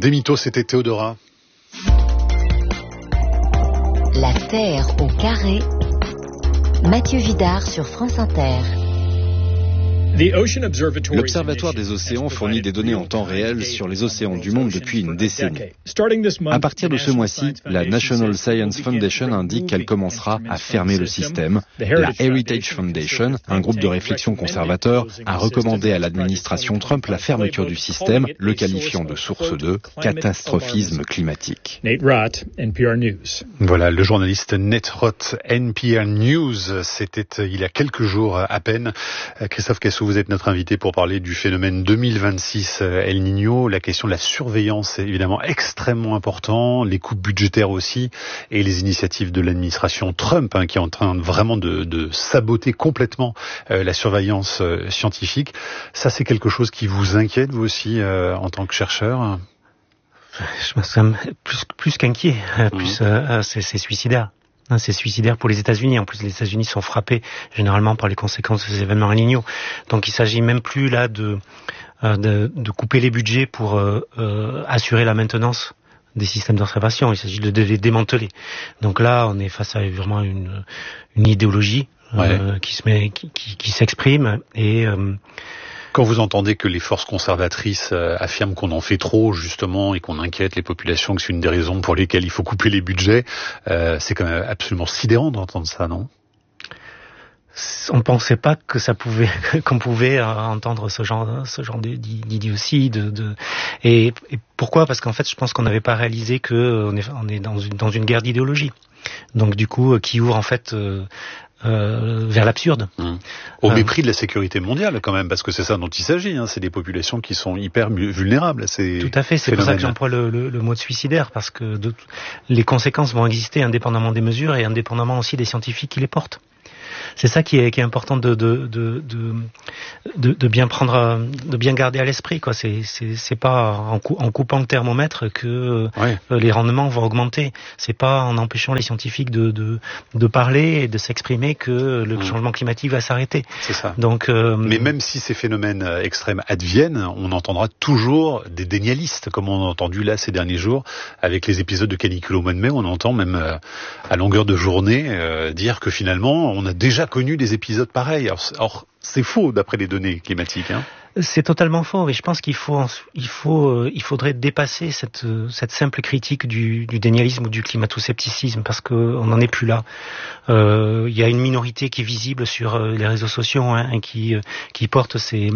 Des mythos, c'était Théodora. La Terre au carré. Mathieu Vidard sur France Inter. L'Observatoire des océans fournit des données en temps réel sur les océans du monde depuis une décennie. À partir de ce mois-ci, la National Science Foundation indique qu'elle commencera à fermer le système. La Heritage Foundation, un groupe de réflexion conservateur, a recommandé à l'administration Trump la fermeture du système, le qualifiant de source de catastrophisme climatique. Voilà, le journaliste Nate Roth, NPR News, c'était il y a quelques jours à peine. Christophe Cassou, vous êtes notre invité pour parler du phénomène 2026 El Niño. La question de la surveillance est évidemment extrêmement importante, les coupes budgétaires aussi, et les initiatives de l'administration Trump qui est en train vraiment de saboter complètement la surveillance scientifique. Ça, c'est quelque chose qui vous inquiète, vous aussi, en tant que chercheur? Je me sens plus qu'inquiet, c'est suicidaire. C'est suicidaire pour les États-Unis. En plus, les États-Unis sont frappés généralement par les conséquences de ces événements El Niño. Donc, il s'agit même plus là de couper les budgets pour assurer la maintenance des systèmes d'observation. Il s'agit de les démanteler. Donc là, on est face à vraiment une idéologie qui s'exprime et quand vous entendez que les forces conservatrices affirment qu'on en fait trop, justement, et qu'on inquiète les populations, que c'est une des raisons pour lesquelles il faut couper les budgets, c'est quand même absolument sidérant d'entendre ça, non? On pensait pas que qu'on pouvait entendre ce genre d'idiotie, et pourquoi? Parce qu'en fait, je pense qu'on n'avait pas réalisé que on est dans une guerre d'idéologie. Donc, du coup, qui ouvre en fait vers l'absurde. Au mépris de la sécurité mondiale quand même, parce que c'est ça dont il s'agit, c'est des populations qui sont hyper vulnérables à ces Tout à fait, c'est pour ça que j'emploie le mot de suicidaire, parce que les conséquences vont exister indépendamment des mesures et indépendamment aussi des scientifiques qui les portent. C'est ça qui est important de bien prendre, de bien garder à l'esprit, quoi. C'est pas en coupant le thermomètre que les rendements vont augmenter. C'est pas en empêchant les scientifiques de parler et de s'exprimer que le changement climatique va s'arrêter. C'est ça. Donc, mais même si ces phénomènes extrêmes adviennent, on entendra toujours des dénialistes, comme on a entendu là ces derniers jours avec les épisodes de canicule au mois de mai. On entend même à longueur de journée dire que finalement on a déjà connu des épisodes pareils. Alors c'est faux d'après les données climatiques. C'est totalement faux, et je pense qu'il faudrait dépasser cette simple critique du dénialisme ou du climato-scepticisme, parce que on n'en est plus là. Il y a une minorité qui est visible sur les réseaux sociaux, qui porte ces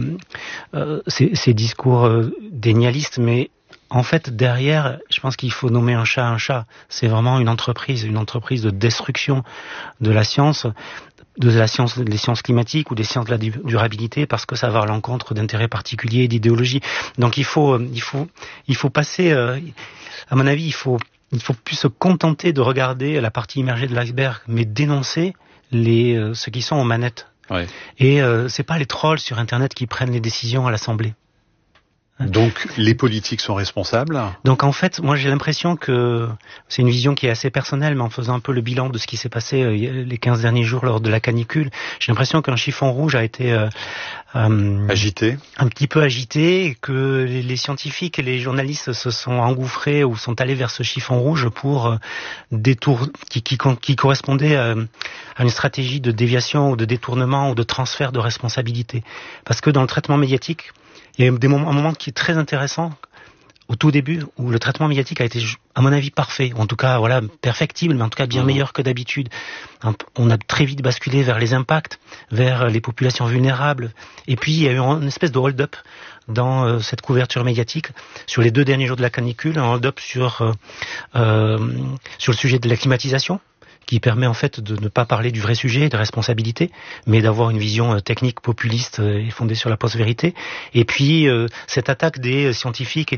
discours dénialistes, mais en fait, derrière, je pense qu'il faut nommer un chat. C'est vraiment une entreprise de destruction de la science, des sciences climatiques ou des sciences de la durabilité, parce que ça va à l'encontre d'intérêts particuliers et d'idéologies. Donc il faut passer, à mon avis, il faut plus se contenter de regarder la partie immergée de l'iceberg, mais dénoncer ceux qui sont aux manettes. Ouais. Et c'est pas les trolls sur Internet qui prennent les décisions à l'Assemblée. Donc les politiques sont responsables. Donc en fait, moi j'ai l'impression que c'est une vision qui est assez personnelle, mais en faisant un peu le bilan de ce qui s'est passé les 15 derniers jours lors de la canicule, j'ai l'impression qu'un chiffon rouge a été agité, un petit peu agité, et que les scientifiques et les journalistes se sont engouffrés ou sont allés vers ce chiffon rouge pour qui correspondait à une stratégie de déviation ou de détournement ou de transfert de responsabilité. Parce que dans le traitement médiatique, il y a un moment qui est très intéressant au tout début, où le traitement médiatique a été, à mon avis, parfait, ou en tout cas perfectible, mais en tout cas bien meilleur que d'habitude. On a très vite basculé vers les impacts, vers les populations vulnérables, et puis il y a eu une espèce de hold-up dans cette couverture médiatique sur les 2 derniers jours de la canicule, un hold-up sur le sujet de la climatisation, qui permet en fait de ne pas parler du vrai sujet, de responsabilité, mais d'avoir une vision technique populiste et fondée sur la post-vérité. Et puis cette attaque des scientifiques et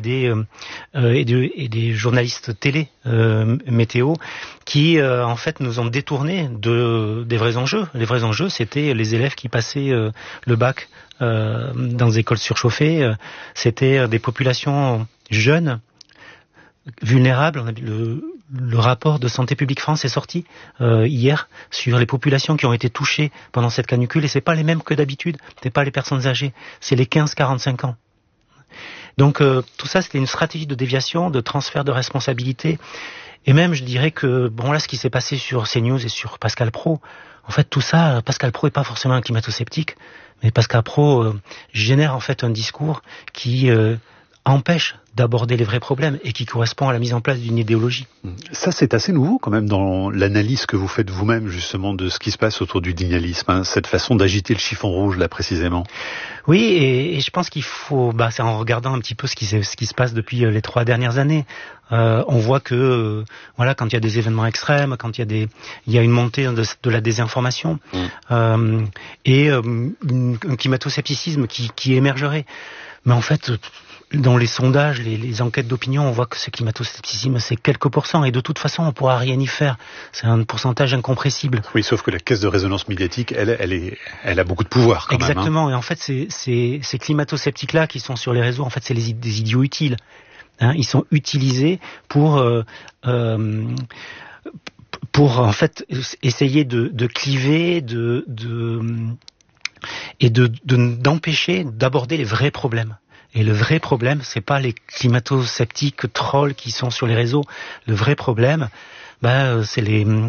des journalistes télé météo qui en fait nous ont détournés des vrais enjeux. Les vrais enjeux, c'était les élèves qui passaient le bac dans des écoles surchauffées, c'était des populations jeunes, vulnérables. Le rapport de Santé publique France est sorti hier sur les populations qui ont été touchées pendant cette canicule, et c'est pas les mêmes que d'habitude, c'est pas les personnes âgées, c'est les 15-45 ans. Donc tout ça, c'était une stratégie de déviation, de transfert de responsabilité. Et même, je dirais que, bon là, ce qui s'est passé sur CNews et sur Pascal Praud, en fait, tout ça, Pascal Praud est pas forcément un climato-sceptique, mais Pascal Praud génère en fait un discours qui empêche d'aborder les vrais problèmes et qui correspond à la mise en place d'une idéologie. Ça, c'est assez nouveau quand même dans l'analyse que vous faites vous-même justement de ce qui se passe autour du denialisme, hein, cette façon d'agiter le chiffon rouge là précisément. Oui, et je pense qu'il faut, c'est en regardant un petit peu ce qui se passe depuis les 3 dernières années. On voit que voilà, quand il y a des événements extrêmes, quand il y a une montée de la désinformation et un climato-scepticisme qui émergerait. Mais en fait, dans les sondages, les enquêtes d'opinion, on voit que ce climato-scepticisme, c'est quelques pourcents, et de toute façon, on pourra rien y faire. C'est un pourcentage incompressible. Oui, sauf que la caisse de résonance médiatique, elle a beaucoup de pouvoir quand Exactement, même. Et en fait, ces climato-sceptiques-là qui sont sur les réseaux, en fait, c'est des idiots utiles. Hein, ils sont utilisés pour en fait essayer de cliver, d'empêcher d'aborder les vrais problèmes. Et le vrai problème, c'est pas les climato-sceptiques trolls qui sont sur les réseaux. Le vrai problème, c'est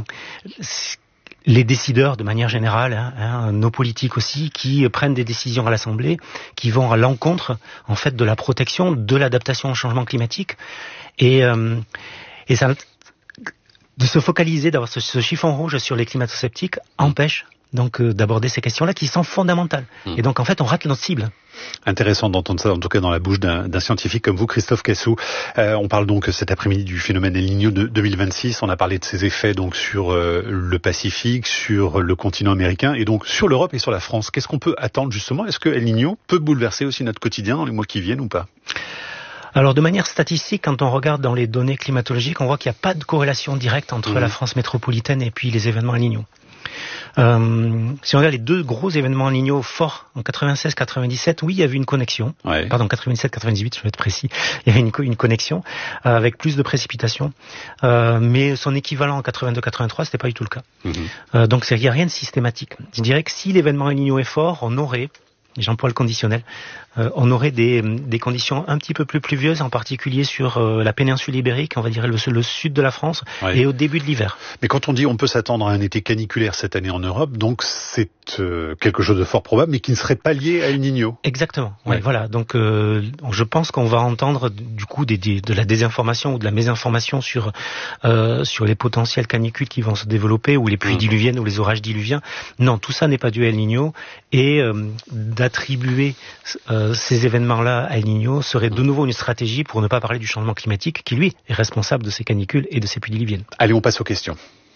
les décideurs de manière générale, nos politiques aussi, qui prennent des décisions à l'Assemblée, qui vont à l'encontre, en fait, de la protection, de l'adaptation au changement climatique. Et ça, de se focaliser, d'avoir ce chiffon rouge sur les climato-sceptiques, empêche donc d'aborder ces questions-là qui sont fondamentales. Et donc en fait, on rate notre cible. Intéressant d'entendre ça, en tout cas dans la bouche d'un scientifique comme vous, Christophe Cassou. On parle donc cet après-midi du phénomène El Niño de 2026. On a parlé de ses effets donc sur le Pacifique, sur le continent américain et donc sur l'Europe et sur la France. Qu'est-ce qu'on peut attendre justement? Est-ce que El Niño peut bouleverser aussi notre quotidien dans les mois qui viennent ou pas? Alors de manière statistique, quand on regarde dans les données climatologiques, on voit qu'il n'y a pas de corrélation directe entre la France métropolitaine et puis les événements El Niño. Si on regarde les 2 gros événements El Niño forts en 96-97, oui, il y avait une connexion. Ouais. Pardon, 97-98, je vais être précis. Il y avait une connexion avec plus de précipitations, mais son équivalent en 82-83, c'était pas du tout le cas. Donc il n'y a rien de systématique. Je dirais que si l'événement El Niño est fort, on aurait, j'emploie le conditionnel, on aurait des conditions un petit peu plus pluvieuses, en particulier sur la péninsule ibérique, on va dire le sud de la France, et au début de l'hiver. Mais quand on dit on peut s'attendre à un été caniculaire cette année en Europe, donc c'est quelque chose de fort probable, mais qui ne serait pas lié à El Niño. Exactement. Ouais. Voilà. Donc je pense qu'on va entendre du coup de la désinformation ou de la mésinformation sur les potentiels canicules qui vont se développer, ou les pluies diluviennes ou les orages diluviens. Non, tout ça n'est pas dû à El Niño, et d'attribuer ces événements-là à El Niño serait de nouveau une stratégie pour ne pas parler du changement climatique qui, lui, est responsable de ces canicules et de ces pluies diluviennes. Allez, on passe aux questions.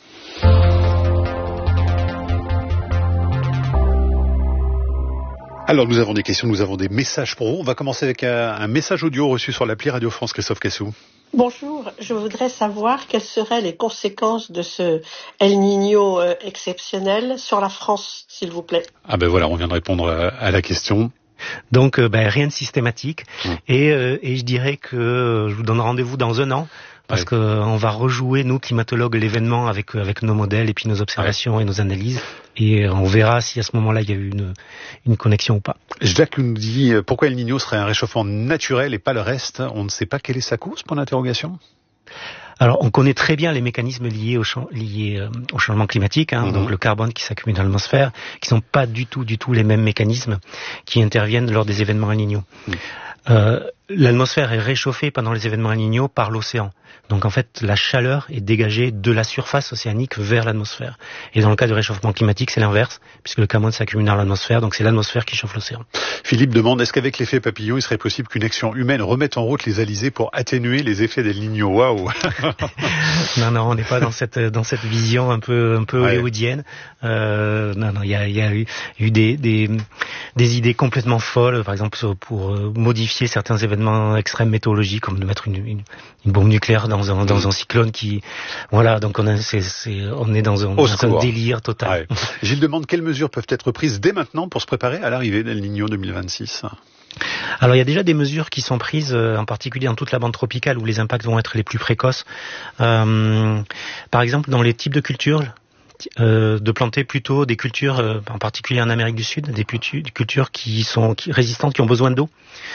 Alors, nous avons des questions, nous avons des messages pour vous. On va commencer avec un message audio reçu sur l'appli Radio France. Christophe Cassou. Bonjour, je voudrais savoir quelles seraient les conséquences de ce El Niño exceptionnel sur la France, s'il vous plaît. Ah ben voilà, on vient de répondre à la question. Donc rien de systématique, et je dirais que je vous donne rendez-vous dans 1 an, parce qu'on va rejouer, nous climatologues, l'événement avec nos modèles et puis nos observations et nos analyses, et on verra si à ce moment-là il y a eu une connexion ou pas. Jacques nous dit pourquoi El Niño serait un réchauffement naturel et pas le reste. On ne sait pas quelle est sa cause, point d'interrogation. Alors, on connaît très bien les mécanismes liés au changement climatique, donc le carbone qui s'accumule dans l'atmosphère, qui sont pas du tout les mêmes mécanismes qui interviennent lors des événements El Niño. L'atmosphère est réchauffée pendant les événements El Niño par l'océan. Donc en fait, la chaleur est dégagée de la surface océanique vers l'atmosphère. Et dans le cas du réchauffement climatique, c'est l'inverse, puisque le carbone s'accumule dans l'atmosphère, donc c'est l'atmosphère qui chauffe l'océan. Philippe demande, est-ce qu'avec l'effet papillon, il serait possible qu'une action humaine remette en route les alisés pour atténuer les effets d'El Niño? Waouh. Non, on n'est pas dans cette vision un peu hollywoodienne. Non, il y a eu des idées complètement folles, par exemple pour modifier certains événements extrêmes météorologiques, comme de mettre une bombe nucléaire dans un cyclone qui, voilà, donc on est dans un délire total. Ouais. Gilles demande quelles mesures peuvent être prises dès maintenant pour se préparer à l'arrivée d'El Niño 2026. Alors il y a déjà des mesures qui sont prises, en particulier dans toute la bande tropicale où les impacts vont être les plus précoces. Par exemple, dans les types de cultures, de planter plutôt des cultures, en particulier en Amérique du Sud, des cultures qui sont résistantes, qui ont besoin d'eau,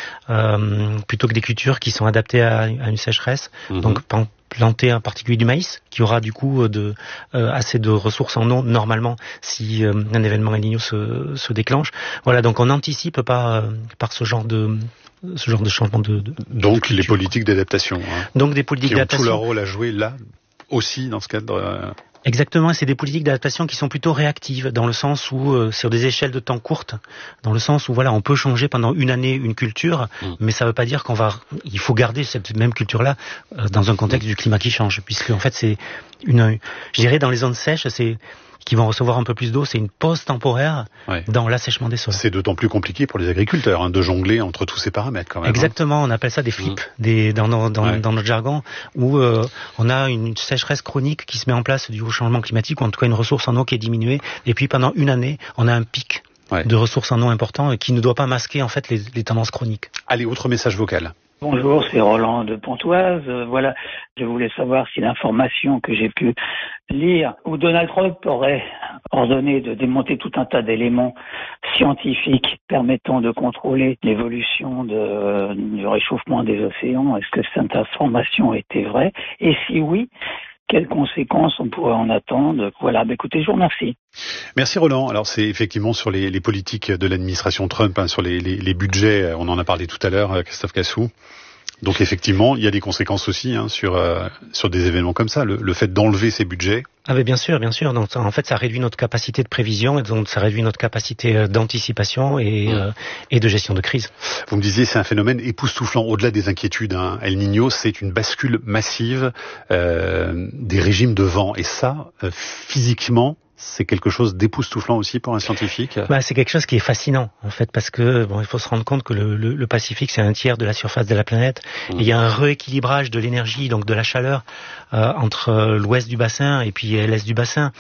plutôt que des cultures qui sont adaptées à une sécheresse. Donc planter en particulier du maïs, qui aura du coup assez de ressources en eau normalement si un événement El Niño se déclenche. Voilà, donc on anticipe par ce genre de changement de donc les politiques d'adaptation. Donc des politiques d'adaptation qui ont tout leur rôle à jouer là aussi dans ce cadre. Exactement, c'est des politiques d'adaptation qui sont plutôt réactives, dans le sens où, sur des échelles de temps courtes, dans le sens où voilà, on peut changer pendant une année une culture, mais ça ne veut pas dire il faut garder cette même culture-là dans un contexte du climat qui change, puisque en fait c'est je dirais dans les zones sèches, qui vont recevoir un peu plus d'eau, c'est une pause temporaire dans l'assèchement des sols. C'est d'autant plus compliqué pour les agriculteurs de jongler entre tous ces paramètres quand même. Exactement, on appelle ça des flips dans notre jargon, où on a une sécheresse chronique qui se met en place dû au changement climatique, ou en tout cas une ressource en eau qui est diminuée, et puis pendant une année, on a un pic de ressources en eau important qui ne doit pas masquer en fait les tendances chroniques. Allez, autre message vocal. Bonjour, c'est Roland de Pontoise. Voilà, je voulais savoir si l'information que j'ai pu lire, où Donald Trump aurait ordonné de démonter tout un tas d'éléments scientifiques permettant de contrôler l'évolution du réchauffement des océans. Est-ce que cette information était vraie? Et si oui, quelles conséquences on pourrait en attendre? Voilà, écoutez, je vous remercie. Merci Roland. Alors c'est effectivement sur les politiques de l'administration Trump, sur les budgets, on en a parlé tout à l'heure, Christophe Cassou. Donc effectivement, il y a des conséquences aussi sur des événements comme ça, le fait d'enlever ces budgets. Ah mais bien sûr. Donc en fait, ça réduit notre capacité de prévision et donc ça réduit notre capacité d'anticipation et de gestion de crise. Vous me disiez, c'est un phénomène époustouflant au-delà des inquiétudes. El Niño, c'est une bascule massive des régimes de vent et ça, physiquement, c'est quelque chose d'époustouflant aussi pour un scientifique. C'est quelque chose qui est fascinant en fait, parce que il faut se rendre compte que le Pacifique c'est un tiers de la surface de la planète. Et il y a un rééquilibrage de l'énergie, donc de la chaleur entre l'ouest du bassin et puis l'est du bassin.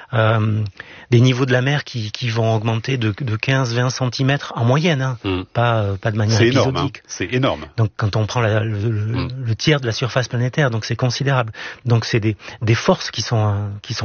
Des niveaux de la mer qui vont augmenter de 15-20 cm en moyenne, pas de manière épisodique. C'est énorme. Donc quand on prend le tiers de la surface planétaire, donc c'est considérable. Donc c'est des forces qui sont